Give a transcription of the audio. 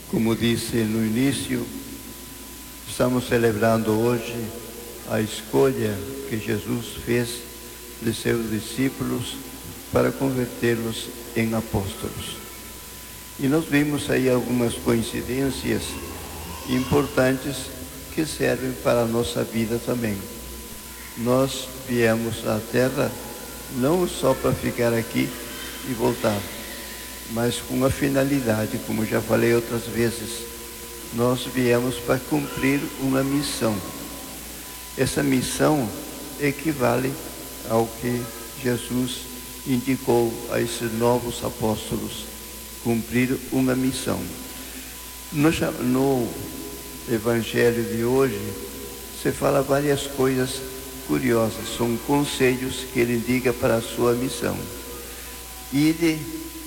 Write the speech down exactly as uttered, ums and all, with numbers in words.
Como disse no início, estamos celebrando hoje a escolha que Jesus fez de seus discípulos para convertê-los em apóstolos. E nós vimos aí algumas coincidências importantes que servem para a nossa vida também. Nós viemos à Terra não só para ficar aqui e voltar, mas com uma finalidade, como já falei outras vezes. Nós viemos para cumprir uma missão. Essa missão equivale ao que Jesus indicou a esses novos apóstolos, cumprir uma missão. No, no Evangelho de hoje, se fala várias coisas curiosas, são conselhos que ele indica para a sua missão. Ide